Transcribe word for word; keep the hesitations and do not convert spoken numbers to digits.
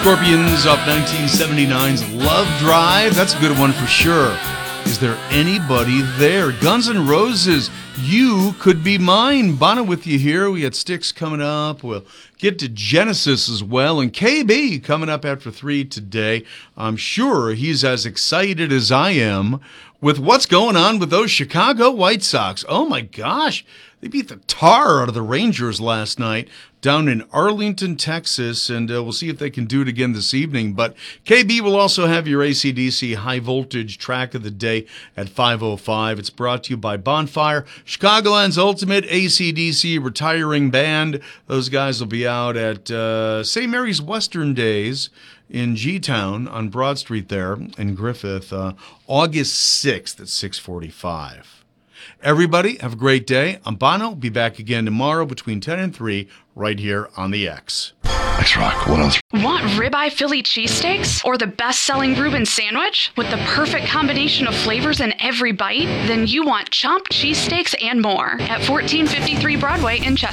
Scorpions off nineteen seventy-nine's Love Drive. That's a good one for sure. Is there anybody there? Guns N' Roses, You Could Be Mine. Bono with you here. We got Styx coming up. We'll get to Genesis as well. And K B coming up after three today. I'm sure he's as excited as I am with what's going on with those Chicago White Sox. Oh, my gosh. They beat the tar out of the Rangers last night down in Arlington, Texas, and uh, we'll see if they can do it again this evening. But K B will also have your A C D C High Voltage track of the day at five oh five. It's brought to you by Bonfire, Chicagoland's ultimate A C D C retiring band. Those guys will be out at uh, Saint Mary's Western Days in G-Town on Broad Street there in Griffith, uh, August sixth at six forty-five. Everybody, have a great day. I'm Bono. Be back again tomorrow between ten and three right here on the X. X-Rock one oh three. Want ribeye Philly cheesesteaks? Or the best-selling Reuben sandwich? With the perfect combination of flavors in every bite? Then you want chomped cheesesteaks and more at fourteen fifty-three Broadway in Chester.